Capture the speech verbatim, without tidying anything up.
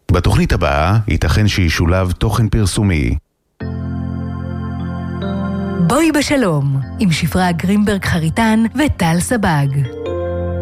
בתוכנית הבאה ייתכן שישולב תוכן פרסומי. בואי בשלום, עם שפרה גרינברג חריטן וטל סבג.